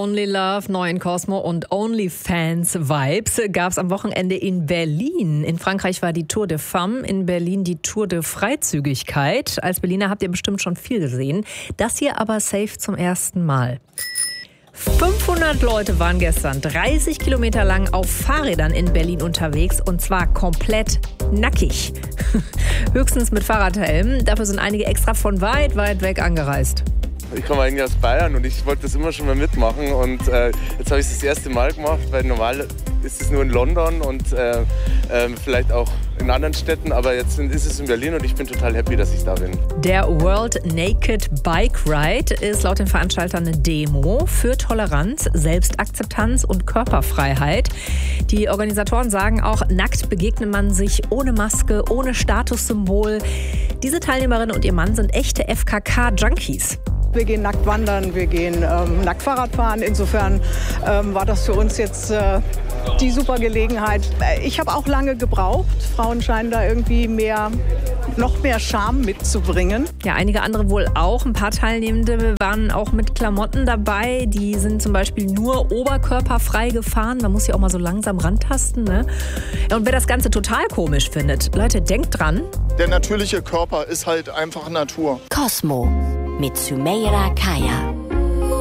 Only Love, neu in Cosmo und OnlyFans-Vibes gab es am Wochenende in Berlin. In Frankreich war die Tour de Femme, in Berlin die Tour de Freizügigkeit. Als Berliner habt ihr bestimmt schon viel gesehen. Das hier aber safe zum ersten Mal. 500 Leute waren gestern 30 Kilometer lang auf Fahrrädern in Berlin unterwegs und zwar komplett nackig. Höchstens mit Fahrradhelm. Dafür sind einige extra von weit, weit weg angereist. Ich komme eigentlich aus Bayern und ich wollte das immer schon mal mitmachen und jetzt habe ich es das erste Mal gemacht, weil normal ist es nur in London und vielleicht auch in anderen Städten, aber jetzt ist es in Berlin und ich bin total happy, dass ich da bin. Der World Naked Bike Ride ist laut den Veranstaltern eine Demo für Toleranz, Selbstakzeptanz und Körperfreiheit. Die Organisatoren sagen auch, nackt begegnet man sich ohne Maske, ohne Statussymbol. Diese Teilnehmerin und ihr Mann sind echte FKK-Junkies. Wir gehen nackt wandern, wir gehen nackt Fahrrad fahren. Insofern war das für uns jetzt die super Gelegenheit. Ich habe auch lange gebraucht. Frauen scheinen da irgendwie noch mehr Charme mitzubringen. Ja, einige andere wohl auch. Ein paar Teilnehmende waren auch mit Klamotten dabei. Die sind zum Beispiel nur oberkörperfrei gefahren. Man muss ja auch mal so langsam rantasten, ne? Und wer das Ganze total komisch findet, Leute, denkt dran. Der natürliche Körper ist halt einfach Natur. Cosmo mit Sümeyra Kaya.